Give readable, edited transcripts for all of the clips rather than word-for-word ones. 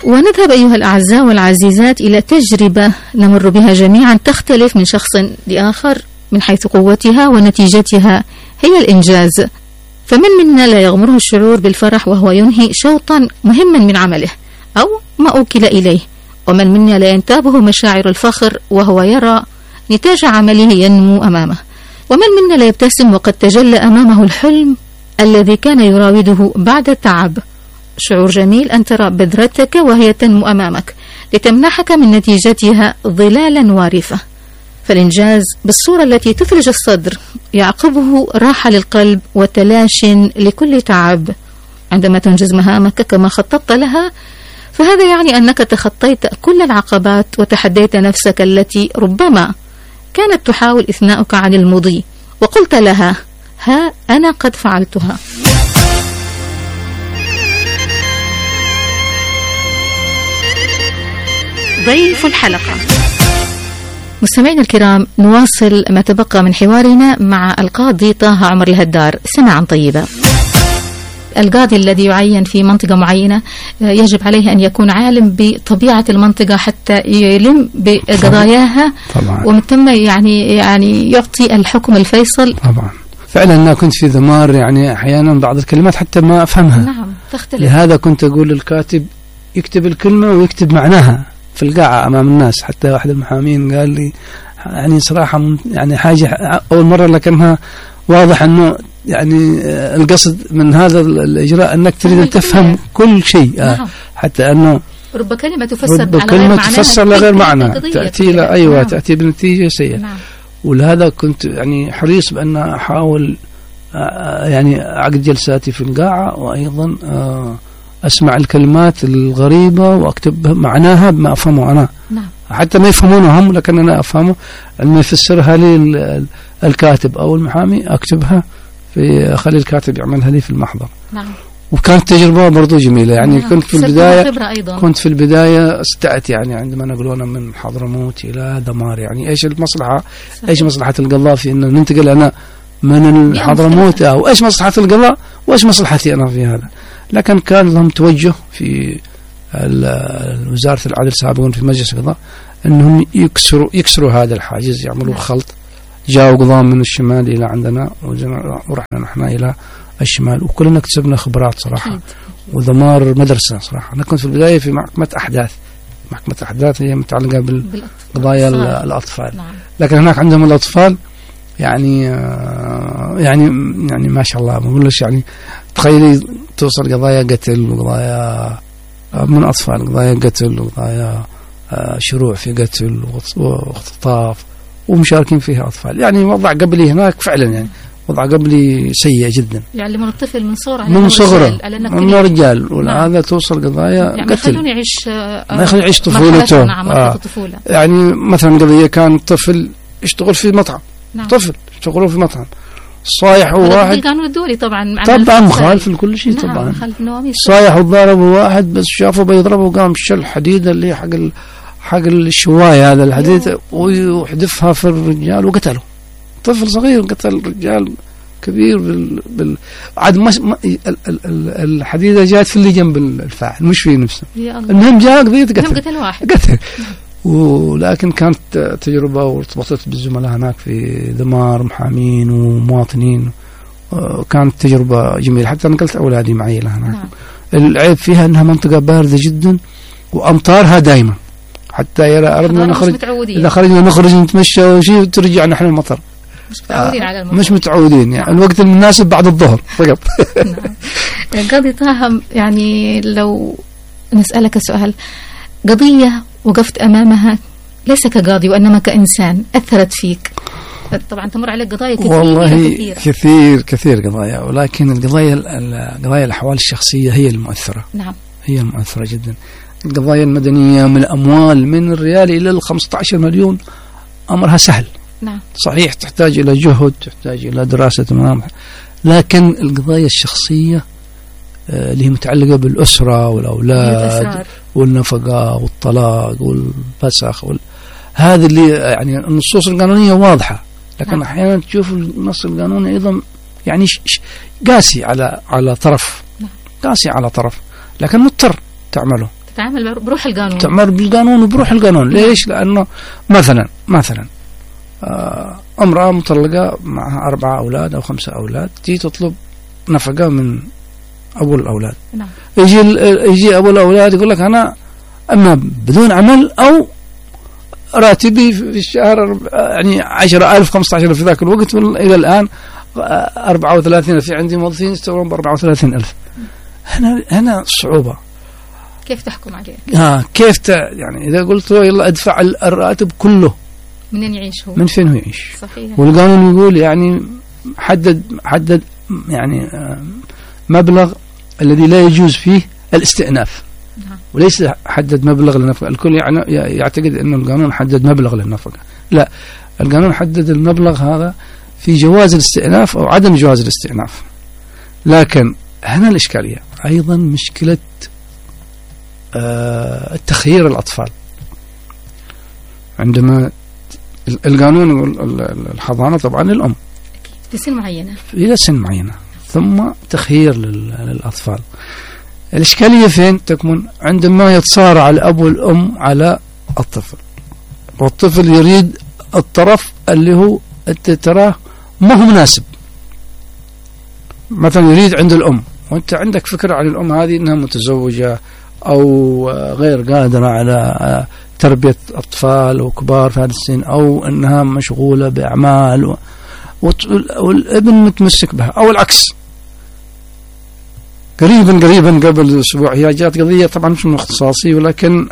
ونذهب أيها الأعزاء والعزيزات إلى تجربة نمر بها جميعا تختلف من شخص لآخر من حيث قوتها ونتيجتها هي الإنجاز. فمن منا لا يغمره الشعور بالفرح وهو ينهي شوطا مهما من عمله أو ما أوكل إليه، ومن منا لا ينتابه مشاعر الفخر وهو يرى نتاج عمله ينمو أمامه، ومن منا لا يبتسم وقد تجلى أمامه الحلم الذي كان يراوده بعد التعب. شعور جميل أن ترى بذرتك وهي تنمو أمامك لتمنحك من نتيجتها ظلالا وارفة. فالإنجاز بالصورة التي تثلج الصدر يعقبه راحة للقلب وتلاش لكل تعب. عندما تنجز مهامك كما خططت لها فهذا يعني أنك تخطيت كل العقبات وتحديت نفسك التي ربما كانت تحاول إثناؤك عن المضي، وقلت لها ها أنا قد فعلتها. ضيف الحلقة. مستمعينا الكرام، نواصل ما تبقى من حوارنا مع القاضي طه عمر الهدار. سمعا طيبة. القاضي الذي يعين في منطقة معينة يجب عليه أن يكون عالم بطبيعة المنطقة حتى يلم بقضاياها طبعا. ومن ثم يعني يعطي الحكم الفيصل. طبعا فعلا أنا كنت في ذمار يعني أحيانا بعض الكلمات حتى ما أفهمها. نعم تختلف. لهذا كنت أقول للكاتب يكتب الكلمة ويكتب معناها في القاعة أمام الناس. حتى واحد المحامين قال لي يعني صراحة يعني حاجة أول مرة لكنها واضح أنه يعني القصد من هذا الإجراء أنك تريد أن تفهم كل شيء. نعم. حتى أنه رب كلمة تفسر رب كلمة تفسر لغير معنى تأتي لا أيوة نعم. تأتي بنتيجة سيئة. نعم. ولهذا كنت يعني حريص بأن أحاول يعني أعقد جلساتي في القاعة وأيضا أسمع الكلمات الغريبة وأكتب معناها بما أفهمه أنا. نعم. حتى ما يفهمونه هم لكن أنا أفهمه أن يفسرها لي الكاتب أو المحامي أكتبها في أخلي الكاتب يعملها لي في المحضر. نعم. وكانت تجربة برضو جميلة يعني. نعم. كنت في البداية استأت يعني عندما نقولون من حضرموت إلى دمار يعني إيش المصلحة صحيح. إيش مصلحة القضاء في أن ننتقل أنا من حضرموت أو إيش مصلحة القضاء وإيش مصلحتي أنا في هذا. لكن كان لهم توجه في وزارة العدل سابقا في مجلس القضاء أنهم يكسروا هذا الحاجز يعملوا خلط. جاءوا قضاء من الشمال إلى عندنا ورحنا نحن إلى الشمال وكلنا اكتسبنا خبرات صراحة. وذمار مدرسة صراحة. أنا كنت في البداية في محكمة أحداث هي متعلقة بقضايا الأطفال. نعم. لكن هناك عندهم الأطفال يعني ما شاء الله ما أقولش يعني تخيلي توصل قضايا قتل وقضايا من أطفال قضايا قتل وقضايا شروع في قتل واختطاف ومشاركين فيها أطفال. يعني وضع قبلي هناك فعلا يعني وضع قبلي سيء جدا. يعلمون الطفل من صغره من رجال وهذا توصل قضايا يعني قتل ما يعيش طفولته. يعني مثلا قضية كان طفل يشتغل في مطعم. نعم. طفل يشتغلون في مطعم صايح واحد القانون الدولي طبعا مخالف لكل شيء. نعم. طبعا صايح وضرب واحد بس شافه بيضربه وقام شل حديدة اللي حق الشواية هذا الحديد ويحدفها في الرجال وقتله. طفل صغير قتل رجال كبير عاد الحديدة جاءت في اللي جنب الفاعل مش في نفسه. المهم جاء قضية قتل واحد. ولكن كانت تجربة وارتبطت بالزملاء هناك في ذمار محامين ومواطنين. كانت تجربة جميلة حتى نقلت أولادي معي لهناك. نعم. العيب فيها أنها منطقة باردة جدا وأمطارها دائما حتى أردنا نخرج إذا خرجنا نخرج نتمشى وشيء ترجع نحن المطر. مش متعودين على المطر. مش متعودين يعني. الوقت المناسب بعد الظهر فقط. نعم. قاضي طه يعني لو نسألك سؤال، قضية وقفت أمامها ليس كقاضي وإنما كإنسان أثرت فيك. طبعا تمر عليك قضايا كثيرة. والله كثير قضايا ولكن قضايا الأحوال الشخصية هي المؤثرة. نعم. هي المؤثرة جدا. القضايا المدنية من الأموال من الريال إلى 15 مليون أمرها سهل. نعم. صحيح تحتاج إلى جهد تحتاج إلى دراسة ملامح لكن القضايا الشخصية اللي هي متعلقة بالأسرة والأولاد والنفقة والطلاق والفسخ هذه اللي يعني النصوص القانونية واضحة لكن نعم. أحيانا تشوف النص القانوني أيضا يعني قاسي على طرف. نعم. قاسي على طرف لكن مضطر تعمله تتعامل بروح القانون. تعمل بالقانون وبروح القانون. ليش؟ لأنه مثلا امرأة مطلقة معها 4 أولاد أو 5 أولاد، تيجي تطلب نفقة من أبو الأولاد. نعم. يجي أبو الأولاد يقول لك أنا أما بدون عمل أو راتبي في الشهر يعني 10,000 15,000 في ذاك الوقت، إلى الآن 34 في عندي موظفين يستورون ب34,000. هنا صعوبة. كيف تحكم عليه؟ كيف يعني إذا قلت له يلا أدفع الراتب كله، منين يعيش هو؟ من فين هو يعيش؟ صحيح. والقانون يقول يعني حدد يعني مبلغ الذي لا يجوز فيه الاستئناف. وليس حدد مبلغ للنفقة. الكل يعتقد أن القانون حدد مبلغ للنفقة. لا، القانون حدد المبلغ هذا في جواز الاستئناف أو عدم جواز الاستئناف. لكن هنا الإشكالية أيضا مشكلة التخيير الأطفال. عندما القانون الحضانة طبعا للأم لسن معينة، إلى سن معينة، ثم تخيير للأطفال. الإشكالية فين تكمن؟ عندما يتصارع الأب والأم على الطفل، والطفل يريد الطرف اللي هو أنت تراه ما هو مناسب. مثلا يريد عند الأم، وأنت عندك فكرة عن الأم هذه أنها متزوجة أو غير قادرة على تربية أطفال وكبار في هذا السن، أو أنها مشغولة بأعمال والابن متمسك بها، أو العكس. قريبا قبل أسبوع هي جاءت قضية طبعا مش من اختصاصي، ولكن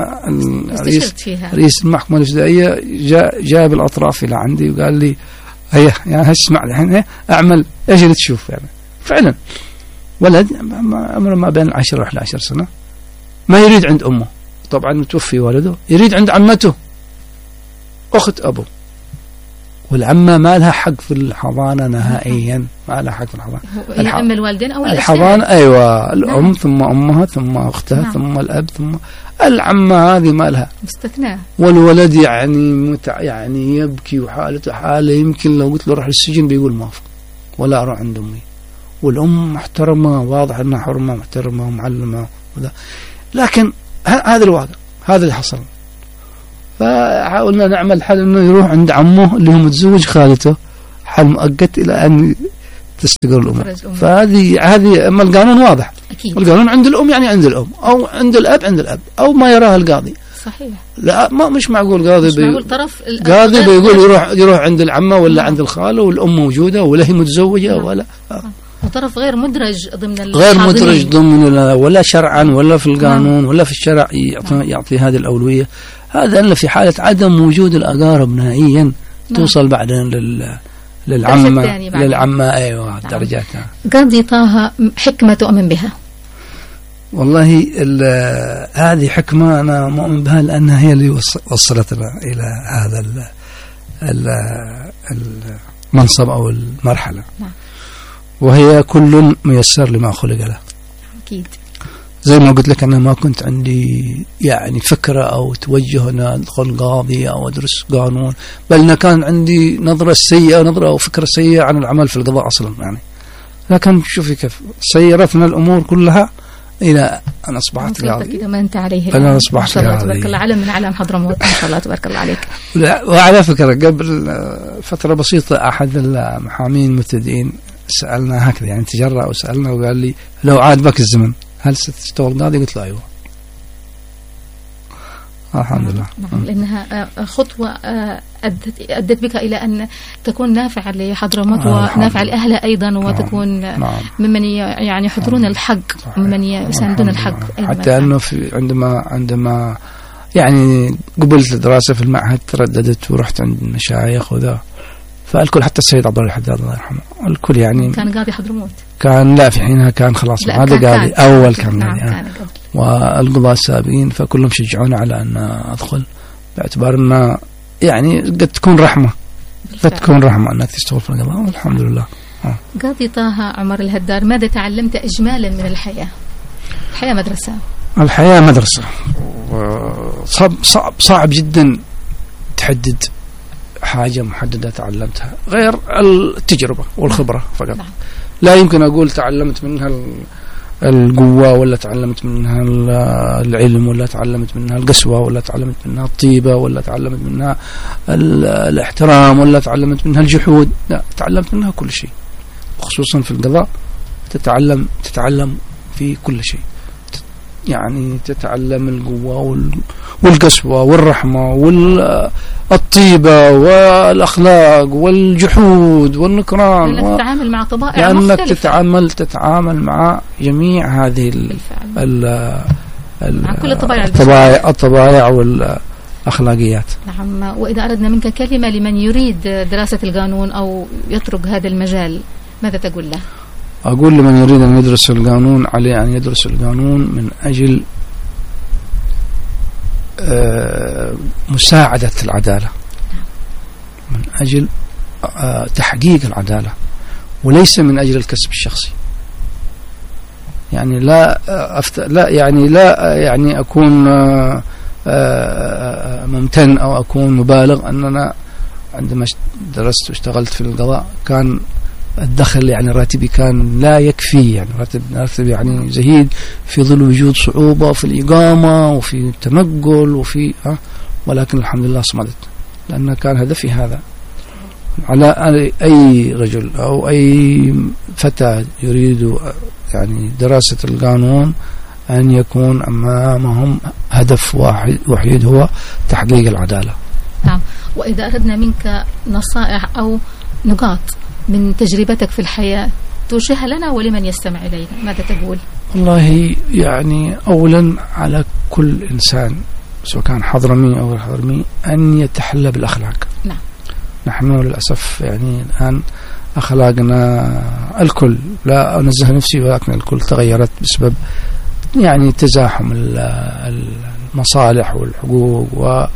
رئيس المحكمة الابتدائية جاب الأطراف إلى عندي وقال لي يعني اسمع الحين أعمل إيش اللي تشوف. يعني فعلا ولد عمره ما بين 10 و11 سنة ما يريد عند أمه، طبعا متوفي والده، يريد عند عمته أخت أبوه، والعمة ما لها حق في الحضانة نهائيا، ما لها حق في الحضانة. الأم الوالدين أو الحضانة أيوة، الأم ثم أمها ثم أختها ثم الأب ثم العمة، هذه ما لها مستثناء. والولد يعني يبكي وحالته حالة، يمكن لو قلت له روح للسجن بيقول ما أفضل ولا أروح عند أمي. والأم محترمة، واضح أنها حرمة محترمة ومعلمة وذا. لكن هذا الواقع، هذا اللي حصل. فحاولنا نعمل حل انه يروح عند عمه اللي هو متزوج خالته، حل مؤقت الى ان تستقر الامور. فهذه اما القانون واضح. أكيد. القانون عند الام يعني عند الام، او عند الاب عند الاب، او ما يراه القاضي. صحيح. لا مش معقول قاضي معقول طرف قاضي بيقول يروح عند العمه ولا عند الخاله والام موجوده ولا هي متزوجه ولا وطرف غير مدرج ضمن غير مدرج ضمن ولا شرعا ولا في القانون ولا في الشرع يعطي هذه الأولوية. هذا إلا في حالة عدم وجود الأقارب نهائيا. توصل بعدين للعمة أيوة درجاتها. قاضي طه، حكمة تؤمن بها؟ والله هذه حكمة أنا مؤمن بها، لأنها هي اللي وصلتنا إلى هذا المنصب أو المرحلة. وهي كل ميسر لما خلق له. أكيد. زي ما قلت لك أنا ما كنت عندي يعني فكرة أو توجه أن أدخل قاضي أو أدرس قانون، بل أنا كان عندي نظرة أو فكرة سيئة عن العمل في القضاء أصلا يعني. لكن شوفي كيف سيرتنا الأمور كلها إلى أن أصبحت قاضي. كده ما أنت عليه. أنا أصبحت قاضي. تبارك الله، علم من علم حضرموت ما شاء الله تبارك الله عليك. وعلى فكرة قبل فترة بسيطة أحد المحامين المبتدئين سألنا هكذا يعني تجرأ وسألنا وقال لي لو عاد بك الزمن هل ستشتغل قاضي؟ قلت له أيوة. الحمد لله. لأنها خطوة أدت بك إلى أن تكون نافعة لحضرموت ونافعة لأهلها أيضا، وتكون ممن يعني يحضرون الحق، ممن يساندون الحق. حتى أنه عندما يعني قبلت الدراسة في المعهد ترددت ورحت عند المشايخ وذا، فالكل حتى السيد عبد الله الحداد الله يرحمه الكل يعني كان قاضي حضرموت. كان لا في حينها كان خلاص هذا قاضي أول كان قاضي والقضاة السابقين، فكلهم شجعونا على أن أدخل باعتبار أن يعني قد تكون رحمة أنك تشتغل في القضاء. والحمد لله. قاضي طه عمر الهدار، ماذا تعلمت إجمالا من الحياة؟ الحياة مدرسة صعب جدا تحدد حاجة محددة تعلمتها غير التجربة والخبرة فقط. لا يمكن أقول تعلمت منها القوة، ولا تعلمت منها العلم، ولا تعلمت منها القسوة، ولا تعلمت منها الطيبة، ولا تعلمت منها الاحترام، ولا تعلمت منها الجحود. لا، تعلمت منها كل شيء، خصوصا في القضاء تتعلم في كل شيء. يعني تتعلم القوة والقسوة والرحمة والطيبة والأخلاق والجحود والنكران، لأنك تتعامل مع طبائع مختلفة، لأنك تتعامل مع جميع هذه مع كل الطبائع والأخلاقيات. نعم. وإذا أردنا منك كلمة لمن يريد دراسة القانون أو يترك هذا المجال، ماذا تقول له؟ أقول لمن يريد أن يدرس القانون عليه أن يدرس القانون من أجل مساعدة العدالة، من أجل تحقيق العدالة، وليس من أجل الكسب الشخصي. يعني لا أكون ممتن أو أكون مبالغ أننا عندما درست واشتغلت في القضاء كان الدخل يعني راتبي كان لا يكفي، يعني راتب يعني زهيد في ظل وجود صعوبة في الإقامة وفي التنقل وفي ولكن الحمد لله صمدت، لأن كان هدفي هذا. على أي رجل أو أي فتى يريد يعني دراسة القانون أن يكون أمامهم هدف وحيد هو تحقيق العدالة. نعم. وإذا أردنا منك نصائح أو نقاط من تجربتك في الحياة توجهها لنا ولمن يستمع إلينا، ماذا تقول؟ والله يعني أولا على كل إنسان سواء كان حضرمي أو غير حضرمي أن يتحلى بالأخلاق. نعم. نحن للأسف يعني الآن أخلاقنا الكل، لا أنزه نفسي ولكن الكل تغيرت بسبب يعني تزاحم المصالح والحقوق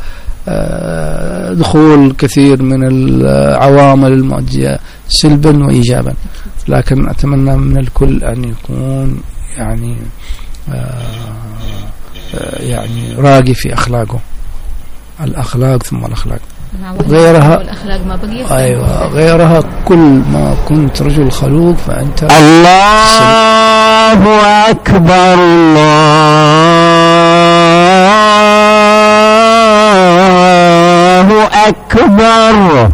ودخول كثير من العوامل المؤدية سلبا وإيجابا. لكن أتمنى من الكل أن يكون يعني راقي في أخلاقه، الأخلاق ثم الأخلاق، غيرها الأخلاق ما بقيت. أيوة، غيرها كل ما كنت رجل خلوق فأنت الله أكبر، الله أكبر.